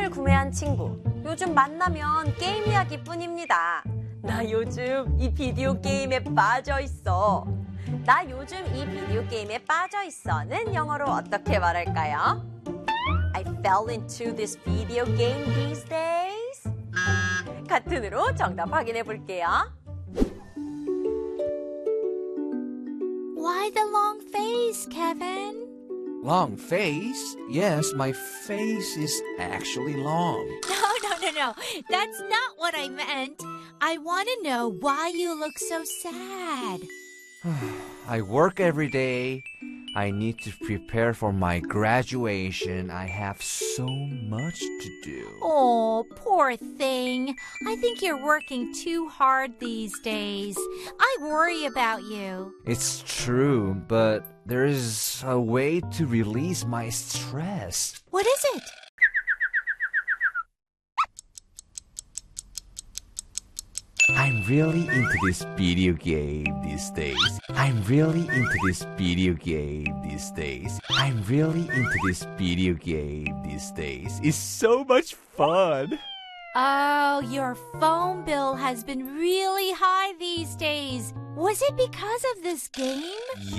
폰을 구매한 친구. 요즘 만나면 게임 이야기뿐입니다. 나 요즘 이 비디오 게임에 빠져 있어. 나 요즘 이 비디오 게임에 빠져 있어는 영어로 어떻게 말할까요? I fell into this video game these days. 같은 으로 정답 확인해 볼게요. Why the long face, Kevin? Long face? Yes, my face is actually long. No. That's not what I meant. I want to know why you look so sad. I work every day. I need to prepare for my graduation. I have so much to do. Oh, poor thing. I think you're working too hard these days. I worry about you. It's true, but there is a way to release my stress. What is it? I'm really into this video game these days. I'm really into this video game these days. I'm really into this video game these days. It's so much fun. Oh, your phone bill has been really high these days. Was it because of this game?